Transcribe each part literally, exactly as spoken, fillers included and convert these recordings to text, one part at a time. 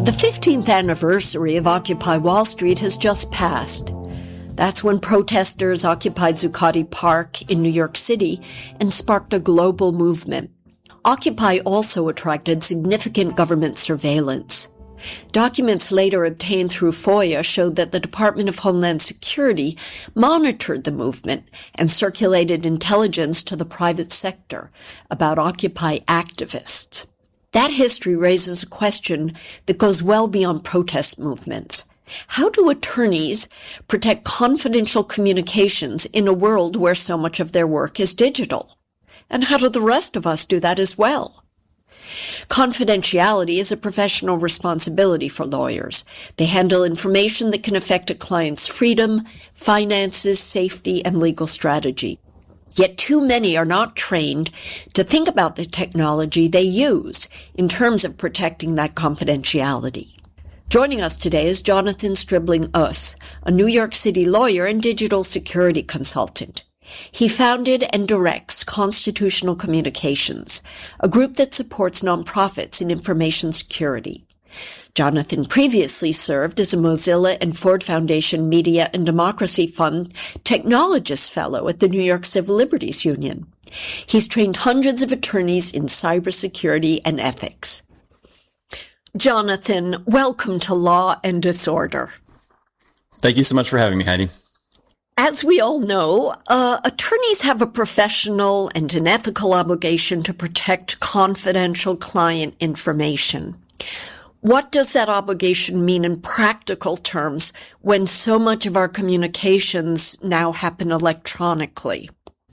The fifteenth anniversary of Occupy Wall Street has just passed. That's when protesters occupied Zuccotti Park in New York City and sparked a global movement. Occupy also attracted significant government surveillance. Documents later obtained through FOIA showed that the Department of Homeland Security monitored the movement and circulated intelligence to the private sector about Occupy activists. That history raises a question that goes well beyond protest movements. How do attorneys protect confidential communications in a world where so much of their work is digital? And how do the rest of us do that as well? Confidentiality is a professional responsibility for lawyers. They handle information that can affect a client's freedom, finances, safety, and legal strategy. Yet too many are not trained to think about the technology they use in terms of protecting that confidentiality. Joining us today is Jonathan Stribling-Oss, a New York City lawyer and digital security consultant. He founded and directs Constitutional Communications, a group that supports nonprofits in information security. Jonathan previously served as a Mozilla and Ford Foundation Media and Democracy Fund Technologist Fellow at the New York Civil Liberties Union. He's trained hundreds of attorneys in cybersecurity and ethics. Jonathan, welcome to Law and Disorder. Thank you so much for having me, Heidi. As we all know, uh, attorneys have a professional and an ethical obligation to protect confidential client information. What does that obligation mean in practical terms when so much of our communications now happen electronically?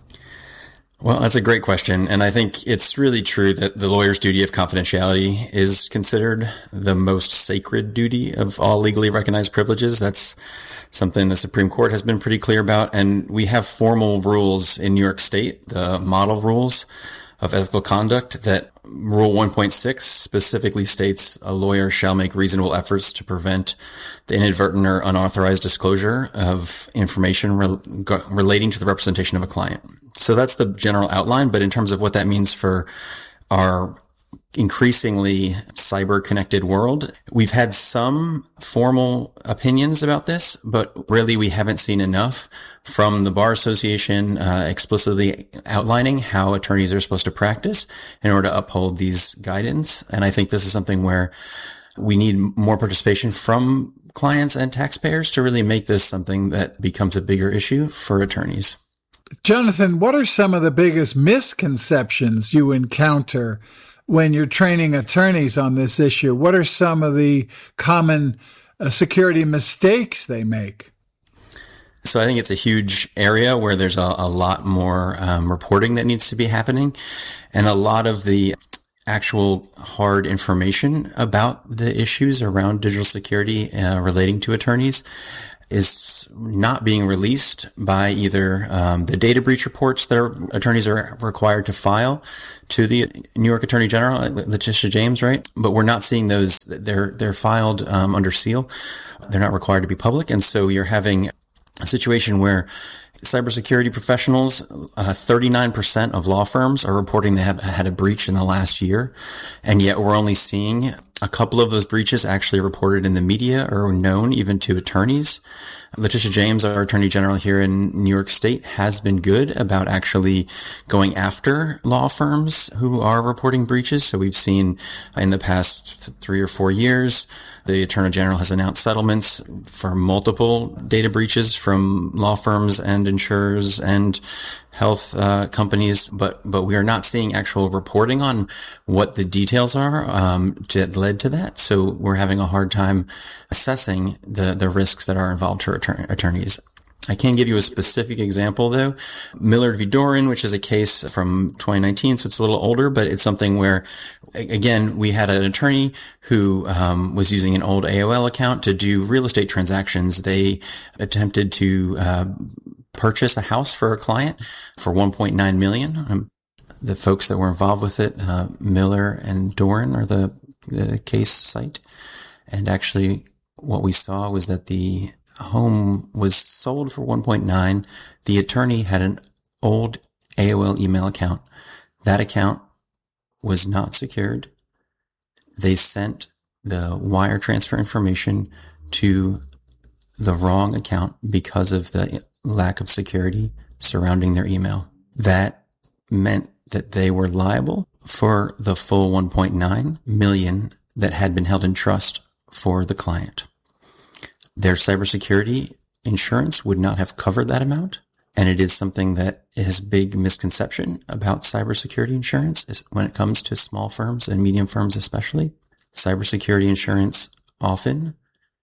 Well, that's a great question. And I think it's really true that the lawyer's duty of confidentiality is considered the most sacred duty of all legally recognized privileges. That's something the Supreme Court has been pretty clear about. And we have formal rules in New York State, the model rules of ethical conduct, that Rule one point six specifically states a lawyer shall make reasonable efforts to prevent the inadvertent or unauthorized disclosure of information re- relating to the representation of a client. So that's the general outline. But in terms of what that means for our increasingly cyber-connected world, we've had some formal opinions about this, but really we haven't seen enough from the Bar Association uh, explicitly outlining how attorneys are supposed to practice in order to uphold these guidance. And I think this is something where we need more participation from clients and taxpayers to really make this something that becomes a bigger issue for attorneys. Jonathan, what are some of the biggest misconceptions you encounter when you're training attorneys on this issue? What are some of the common uh, security mistakes they make? So I think it's a huge area where there's a, a lot more um, reporting that needs to be happening, and a lot of the actual hard information about the issues around digital security uh, relating to attorneys is not being released by either um, the data breach reports that are, attorneys are required to file to the New York Attorney General, Letitia James, right? But we're not seeing those. They're they're filed um, under seal. They're not required to be public, and so you're having a situation where cybersecurity professionals, uh, thirty-nine percent of law firms are reporting they have had a breach in the last year, and yet we're only seeing a couple of those breaches actually reported in the media or known even to attorneys. Letitia James, our Attorney General here in New York State, has been good about actually going after law firms who are reporting breaches. So we've seen in the past three or four years, the Attorney General has announced settlements for multiple data breaches from law firms and insurers and health uh, companies, but but we are not seeing actual reporting on what the details are um, that led to that. So we're having a hard time assessing the the risks that are involved for attorney, attorneys. I can give you a specific example, though. Millard v. Doran, which is a case from twenty nineteen, so it's a little older, but it's something where, again, we had an attorney who um, was using an old A O L account to do real estate transactions. They attempted to uh, purchase a house for a client for one point nine million dollars. Um, the folks that were involved with it, uh, Miller and Doran, are the, the case site. And actually, what we saw was that the home was sold for one point nine. The attorney had an old A O L email account. That account was not secured. They sent the wire transfer information to the wrong account because of the lack of security surrounding their email. That meant that they were liable for the full one point nine million that had been held in trust for the client. Their cybersecurity insurance would not have covered that amount. And it is something that is a big misconception about cybersecurity insurance is when it comes to small firms and medium firms, especially. Cybersecurity insurance often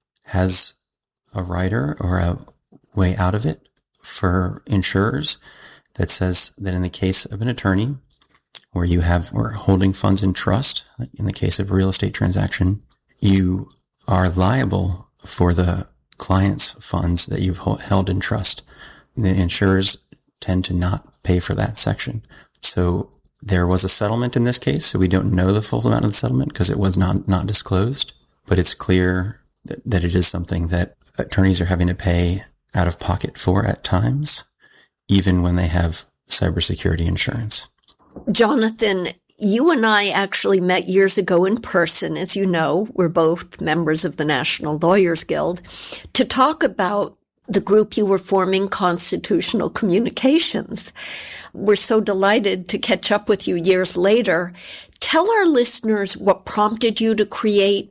has a rider or a way out of it for insurers that says that in the case of an attorney where you have, or holding funds in trust, in the case of a real estate transaction, you are liable for the client's funds that you've held in trust. The insurers tend to not pay for that section. So there was a settlement in this case. So we don't know the full amount of the settlement because it was not, not disclosed, but it's clear that, that it is something that attorneys are having to pay out of pocket for at times, even when they have cybersecurity insurance. Jonathan, you and I actually met years ago in person. As you know, we're both members of the National Lawyers Guild, to talk about the group you were forming, Constitutional Communications. We're so delighted to catch up with you years later. Tell our listeners what prompted you to create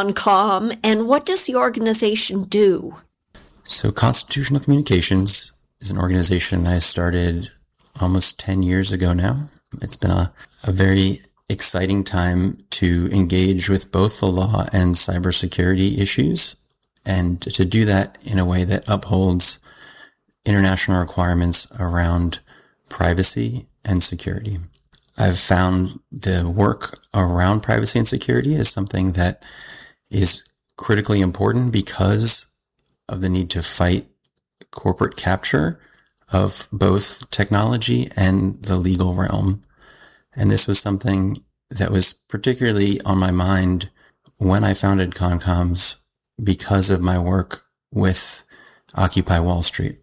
ConCom and what does the organization do? So Constitutional Communications is an organization that I started almost ten years ago now. It's been a, a very exciting time to engage with both the law and cybersecurity issues, and to do that in a way that upholds international requirements around privacy and security. I've found the work around privacy and security is something that is critically important because of the need to fight corporate capture of both technology and the legal realm. And this was something that was particularly on my mind when I founded ConComs because of my work with Occupy Wall Street.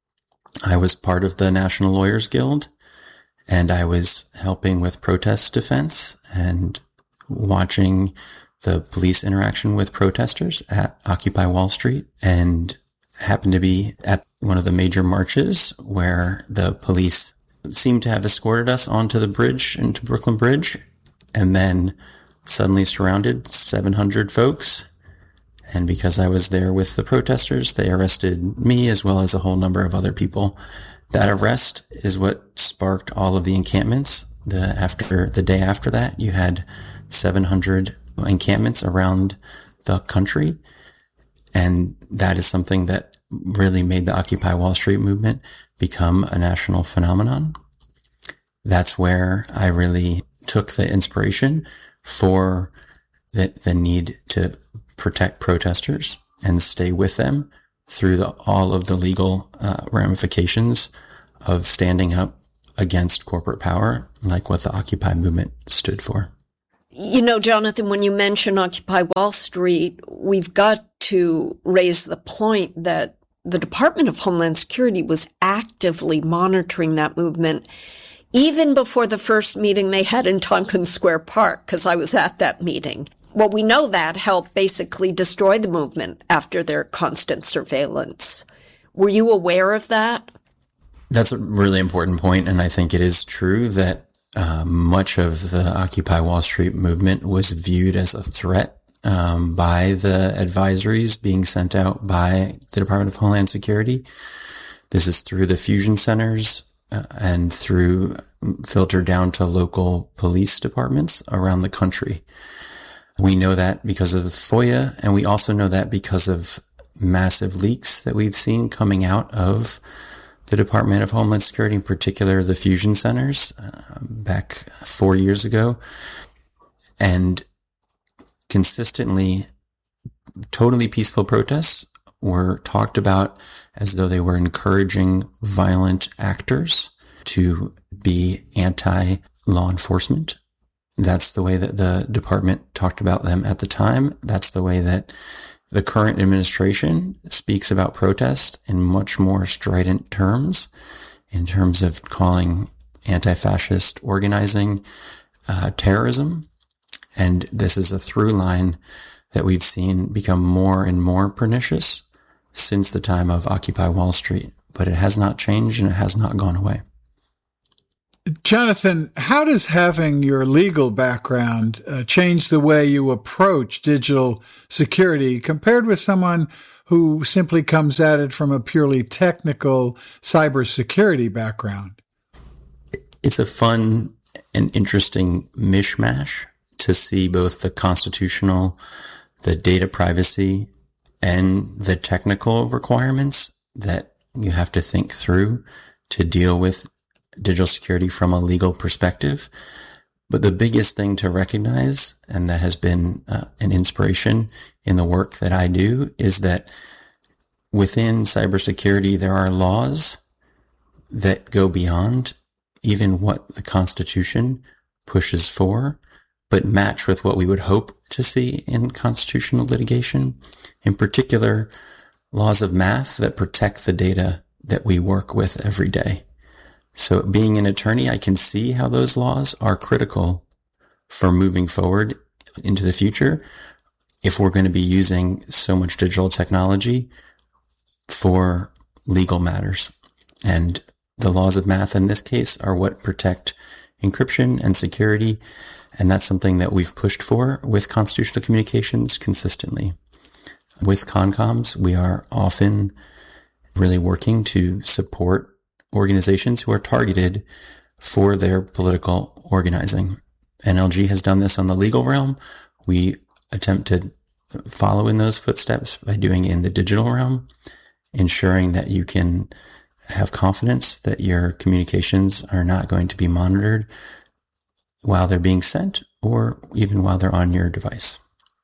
I was part of the National Lawyers Guild, and I was helping with protest defense and watching the police interaction with protesters at Occupy Wall Street, and happened to be at one of the major marches where the police seemed to have escorted us onto the bridge, into Brooklyn Bridge, and then suddenly surrounded seven hundred folks. And because I was there with the protesters, they arrested me as well as a whole number of other people. That arrest is what sparked all of the encampments. The after the day after that, you had seven hundred encampments around the country. And that is something that really made the Occupy Wall Street movement become a national phenomenon. That's where I really took the inspiration for the, the need to protect protesters and stay with them through the, all of the legal uh, ramifications of standing up against corporate power, like what the Occupy movement stood for. You know, Jonathan, when you mention Occupy Wall Street, we've got to raise the point that the Department of Homeland Security was actively monitoring that movement even before the first meeting they had in Tompkins Square Park, because I was at that meeting. Well, we know that helped basically destroy the movement after their constant surveillance. Were you aware of that? That's a really important point, and I think it is true that uh, much of the Occupy Wall Street movement was viewed as a threat um, by the advisories being sent out by the Department of Homeland Security. This is through the fusion centers uh, and through filter down to local police departments around the country. We know that because of the FOIA, and we also know that because of massive leaks that we've seen coming out of the Department of Homeland Security, in particular the fusion centers, uh, back four years ago. And consistently, totally peaceful protests were talked about as though they were encouraging violent actors to be anti-law enforcement. That's the way that the department talked about them at the time. That's the way that the current administration speaks about protest in much more strident terms, in terms of calling anti-fascist organizing uh, terrorism. And this is a through line that we've seen become more and more pernicious since the time of Occupy Wall Street, but it has not changed and it has not gone away. Jonathan, how does having your legal background uh, change the way you approach digital security compared with someone who simply comes at it from a purely technical cybersecurity background? It's a fun and interesting mishmash to see both the constitutional, the data privacy, and the technical requirements that you have to think through to deal with digital security from a legal perspective. But the biggest thing to recognize, and that has been uh, an inspiration in the work that I do, is that within cybersecurity, there are laws that go beyond even what the Constitution pushes for, but match with what we would hope to see in constitutional litigation. In particular, laws of math that protect the data that we work with every day. So being an attorney, I can see how those laws are critical for moving forward into the future if we're going to be using so much digital technology for legal matters. And the laws of math in this case are what protect encryption and security. And that's something that we've pushed for with constitutional communications consistently. With CONCOMS, we are often really working to support organizations who are targeted for their political organizing. N L G has done this on the legal realm. We attempt to follow in those footsteps by doing it in the digital realm, ensuring that you can have confidence that your communications are not going to be monitored while they're being sent or even while they're on your device.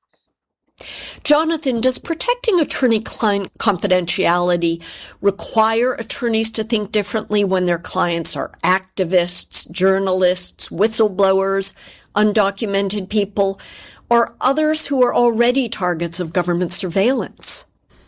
Jonathan, does protecting attorney-client confidentiality require attorneys to think differently when their clients are activists, journalists, whistleblowers, undocumented people, or others who are already targets of government surveillance?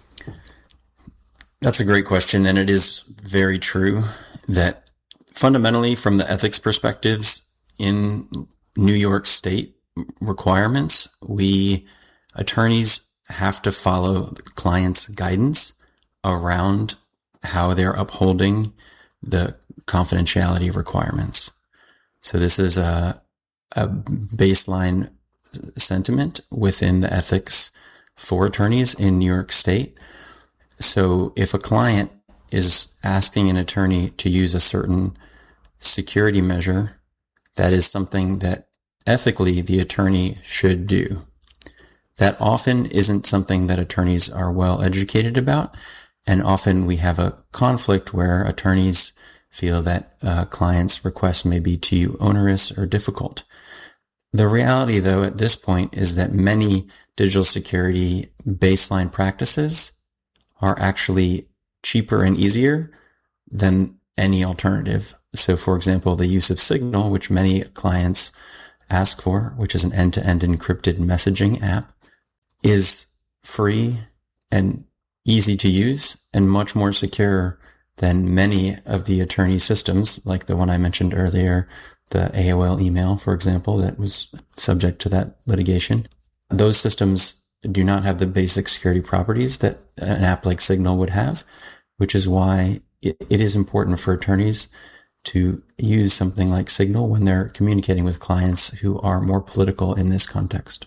That's a great question, and it is very true that fundamentally, from the ethics perspectives in New York State requirements, we attorneys have to follow the client's guidance around how they're upholding the confidentiality requirements. So this is a, a baseline sentiment within the ethics for attorneys in New York State. So if a client is asking an attorney to use a certain security measure, that is something that ethically the attorney should do. That often isn't something that attorneys are well educated about. And often we have a conflict where attorneys feel that uh, clients' requests may be too onerous or difficult. The reality, though, at this point is that many digital security baseline practices are actually cheaper and easier than any alternative. So, for example, the use of Signal, which many clients ask for, which is an end-to-end encrypted messaging app, is free and easy to use and much more secure than many of the attorney systems, like the one I mentioned earlier, the A O L email, for example, that was subject to that litigation. Those systems do not have the basic security properties that an app like Signal would have, which is why it, it is important for attorneys to use something like Signal when they're communicating with clients who are more political in this context.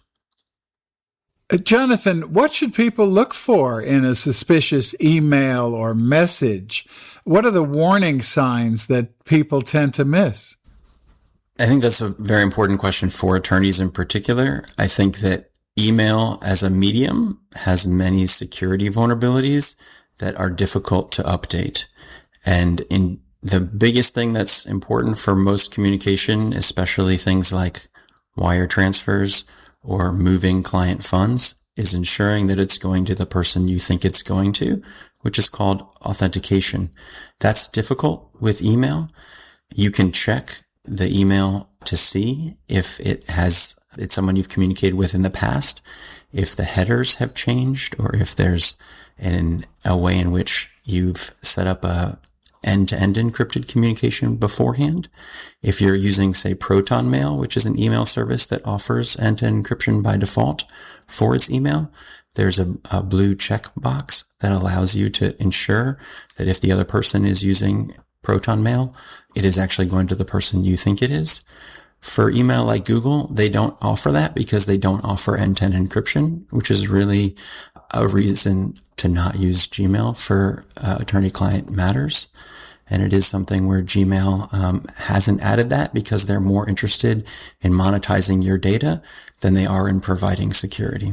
Uh, Jonathan, what should people look for in a suspicious email or message? What are the warning signs that people tend to miss? I think that's a very important question for attorneys in particular. I think that email as a medium has many security vulnerabilities that are difficult to update. And in the biggest thing that's important for most communication, especially things like wire transfers or moving client funds, is ensuring that it's going to the person you think it's going to, which is called authentication. That's difficult with email. You can check the email to see if it has, it's someone you've communicated with in the past, if the headers have changed, or if there's an, a way in which you've set up a, end-to-end encrypted communication beforehand. If you're using, say, Proton Mail, which is an email service that offers end-to-end encryption by default for its email, there's a, a blue check box that allows you to ensure that if the other person is using Proton Mail, it is actually going to the person you think it is. For email like Google, they don't offer that because they don't offer end-to-end encryption, which is really a reason to not use Gmail for uh, attorney-client matters. And it is something where Gmail um, hasn't added that because they're more interested in monetizing your data than they are in providing security.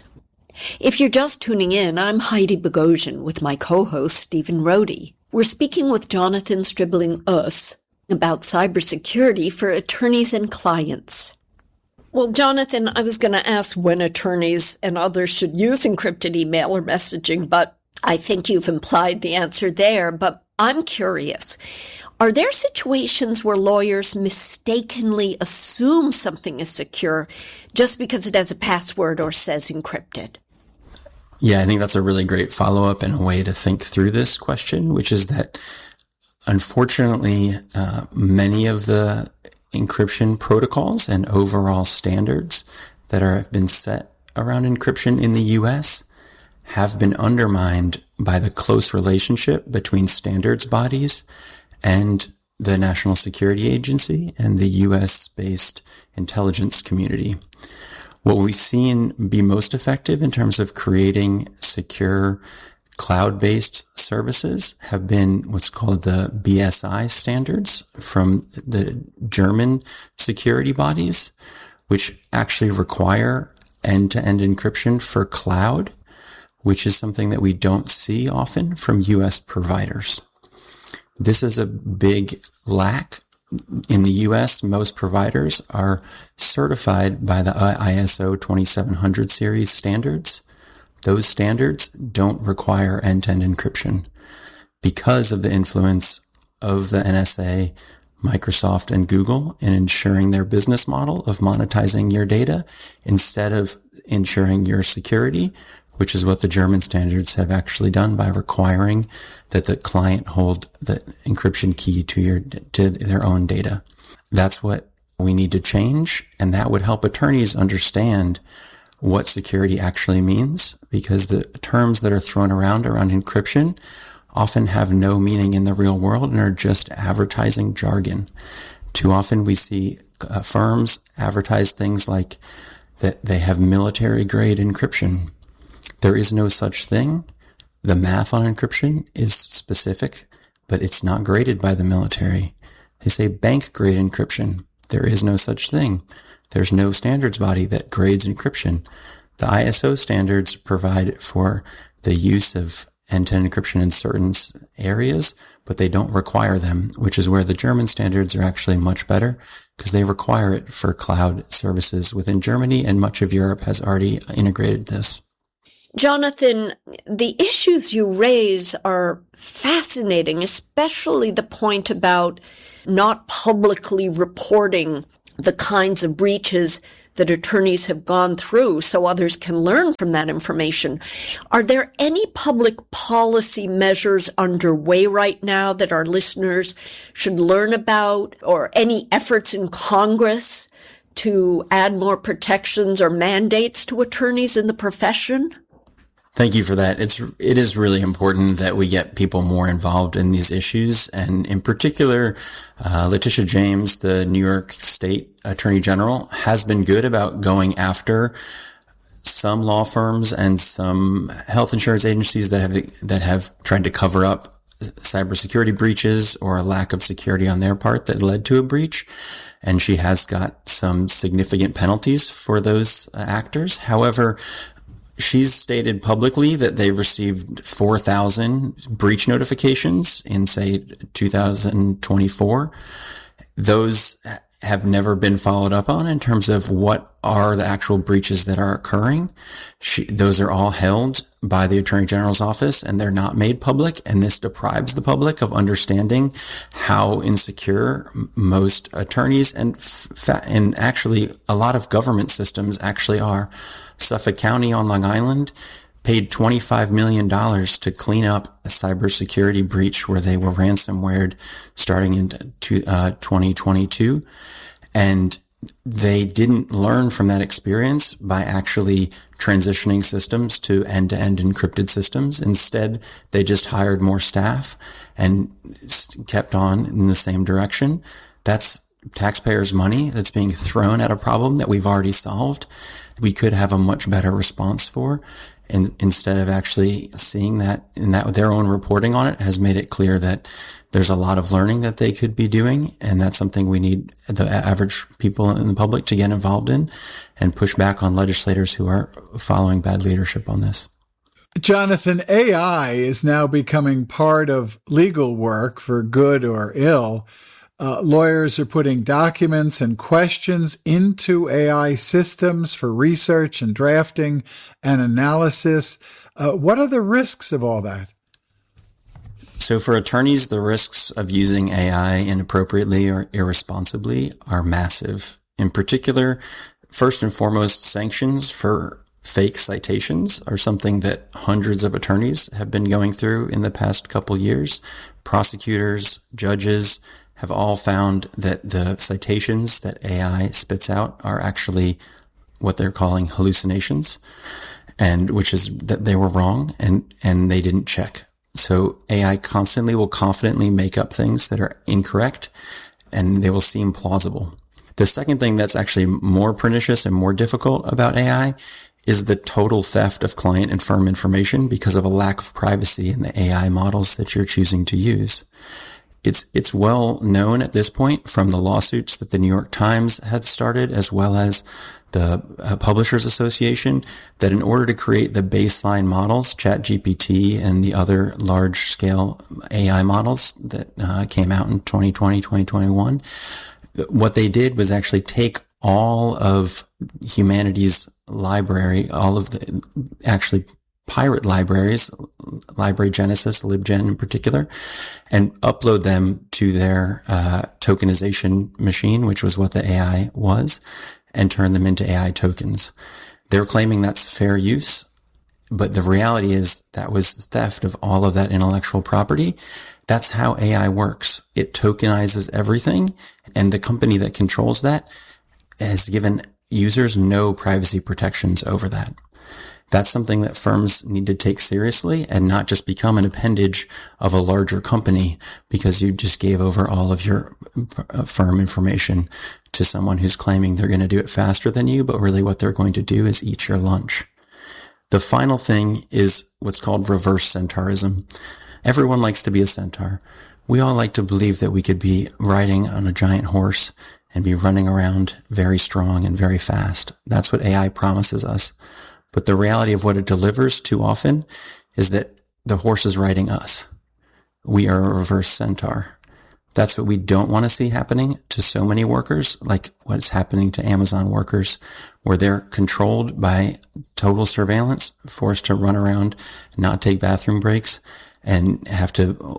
If you're just tuning in, I'm Heidi Bogosian with my co-host, Stephen Rohde. We're speaking with Jonathan Stribling-Oss about cybersecurity for attorneys and clients. Well, Jonathan, I was going to ask when attorneys and others should use encrypted email or messaging, but I think you've implied the answer there. But I'm curious, are there situations where lawyers mistakenly assume something is secure just because it has a password or says encrypted? Yeah, I think that's a really great follow-up and a way to think through this question, which is that unfortunately, uh, many of the encryption protocols and overall standards that are, have been set around encryption in the U S have been undermined by the close relationship between standards bodies and the National Security Agency and the U S-based intelligence community. What we've seen be most effective in terms of creating secure cloud-based services have been what's called the B S I standards from the German security bodies, which actually require end-to-end encryption for cloud, which is something that we don't see often from U S providers. This is a big lack. In the U S, most providers are certified by the I S O twenty-seven hundred series standards. Those standards don't require end-to-end encryption because of the influence of the N S A, Microsoft, and Google in ensuring their business model of monetizing your data instead of ensuring your security, which is what the German standards have actually done by requiring that the client hold the encryption key to your to their own data. That's what we need to change, and that would help attorneys understand what security actually means, because the terms that are thrown around around encryption often have no meaning in the real world and are just advertising jargon. Too often we see uh, firms advertise things like that they have military-grade encryption. There is no such thing. The math on encryption is specific, but it's not graded by the military. They say bank-grade encryption. There is no such thing. There's no standards body that grades encryption. The I S O standards provide for the use of end-to-end encryption in certain areas, but they don't require them, which is where the German standards are actually much better because they require it for cloud services within Germany, and much of Europe has already integrated this. Jonathan, the issues you raise are fascinating, especially the point about not publicly reporting the kinds of breaches that attorneys have gone through so others can learn from that information. Are there any public policy measures underway right now that our listeners should learn about, or any efforts in Congress to add more protections or mandates to attorneys in the profession? Thank you for that. It's, it is really important that we get people more involved in these issues. And in particular, uh, Letitia James, the New York State Attorney General, has been good about going after some law firms and some health insurance agencies that have, that have tried to cover up cybersecurity breaches or a lack of security on their part that led to a breach. And she has got some significant penalties for those uh, actors. However, she's stated publicly that they've received four thousand breach notifications in, say, two thousand twenty-four. Those have never been followed up on in terms of what are the actual breaches that are occurring. She, those are all held by the Attorney General's office, and they're not made public. And this deprives the public of understanding how insecure most attorneys and fa- and actually a lot of government systems actually are. Suffolk County on Long Island paid twenty-five million dollars to clean up a cybersecurity breach where they were ransomwared starting in uh, twenty twenty-two. And they didn't learn from that experience by actually transitioning systems to end-to-end encrypted systems. Instead, they just hired more staff and kept on in the same direction. That's taxpayers' money that's being thrown at a problem that we've already solved. We could have a much better response for. And instead of actually seeing that, and that their own reporting on it has made it clear that there's a lot of learning that they could be doing. And that's something we need the average people in the public to get involved in and push back on legislators who are following bad leadership on this. Jonathan, A I is now becoming part of legal work for good or ill. Uh, lawyers are putting documents and questions into A I systems for research and drafting and analysis. Uh, what are the risks of all that? So for attorneys, the risks of using A I inappropriately or irresponsibly are massive. In particular, first and foremost, sanctions for fake citations are something that hundreds of attorneys have been going through in the past couple years. Prosecutors, judges have all found that the citations that A I spits out are actually what they're calling hallucinations, and which is that they were wrong and, and they didn't check. So A I constantly will confidently make up things that are incorrect, and they will seem plausible. The second thing that's actually more pernicious and more difficult about A I is the total theft of client and firm information because of a lack of privacy in the A I models that you're choosing to use. It's, it's well known at this point from the lawsuits that the New York Times had started, as well as the uh, Publishers Association, that in order to create the baseline models, ChatGPT and the other large scale A I models that uh, came out in twenty twenty, twenty twenty-one, what they did was actually take all of humanity's library, all of the actually pirate libraries, Library Genesis, LibGen in particular, and upload them to their uh, tokenization machine, which was what the A I was, and turn them into A I tokens. They're claiming that's fair use, but the reality is that was theft of all of that intellectual property. That's how A I works. It tokenizes everything, and the company that controls that has given users no privacy protections over that. That's something that firms need to take seriously and not just become an appendage of a larger company because you just gave over all of your firm information to someone who's claiming they're going to do it faster than you, but really what they're going to do is eat your lunch. The final thing is what's called reverse centaurism. Everyone likes to be a centaur. We all like to believe that we could be riding on a giant horse and be running around very strong and very fast. That's what A I promises us. But the reality of what it delivers too often is that the horse is riding us. We are a reverse centaur. That's what we don't want to see happening to so many workers, like what's happening to Amazon workers, where they're controlled by total surveillance, forced to run around, not take bathroom breaks, and have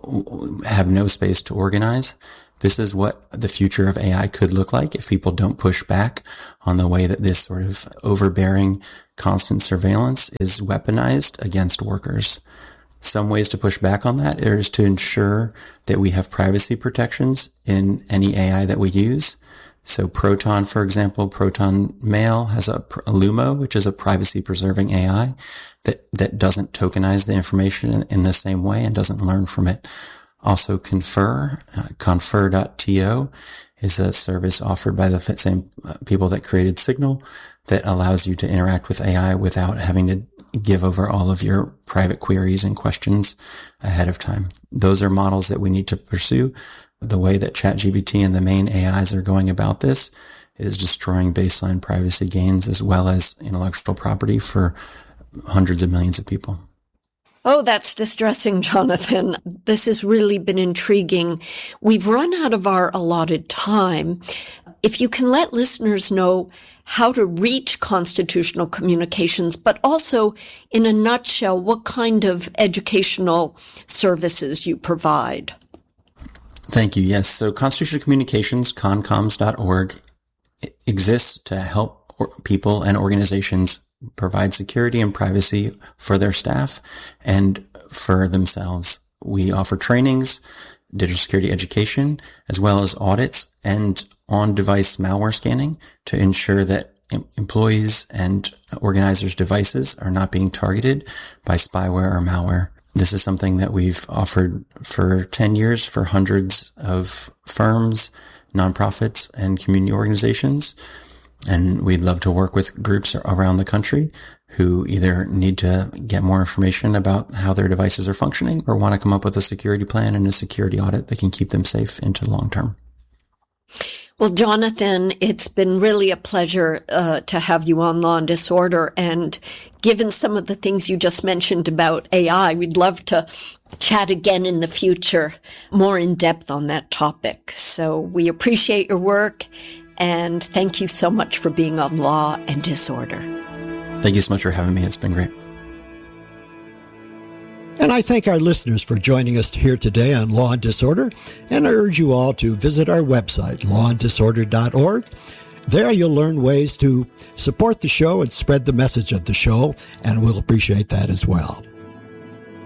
to have no space to organize. This is what the future of A I could look like if people don't push back on the way that this sort of overbearing constant surveillance is weaponized against workers. Some ways to push back on that is to ensure that we have privacy protections in any A I that we use. So Proton, for example, Proton Mail has a, a Lumo, which is a privacy preserving A I that, that doesn't tokenize the information in, in the same way and doesn't learn from it. Also Confer, uh, confer dot to is a service offered by the same people that created Signal that allows you to interact with A I without having to give over all of your private queries and questions ahead of time. Those are models that we need to pursue. The way that ChatGPT and the main A Is are going about this is destroying baseline privacy gains as well as intellectual property for hundreds of millions of people. Oh, that's distressing, Jonathan. This has really been intriguing. We've run out of our allotted time. If you can let listeners know how to reach Constitutional Communications, but also in a nutshell, what kind of educational services you provide. Thank you. Yes. So Constitutional Communications, concoms dot org, exists to help people and organizations provide security and privacy for their staff and for themselves. We offer trainings, digital security education, as well as audits and on-device malware scanning to ensure that employees and organizers' devices are not being targeted by spyware or malware. This is something that we've offered for ten years for hundreds of firms, nonprofits, and community organizations. And we'd love to work with groups around the country who either need to get more information about how their devices are functioning or want to come up with a security plan and a security audit that can keep them safe into the long term. Well, Jonathan, it's been really a pleasure uh, to have you on Law and Disorder. And given some of the things you just mentioned about A I, we'd love to chat again in the future, more in depth on that topic. So we appreciate your work. And thank you so much for being on Law and Disorder. Thank you so much for having me. It's been great. And I thank our listeners for joining us here today on Law and Disorder, and I urge you all to visit our website, law and disorder dot org. There you'll learn ways to support the show and spread the message of the show, and we'll appreciate that as well.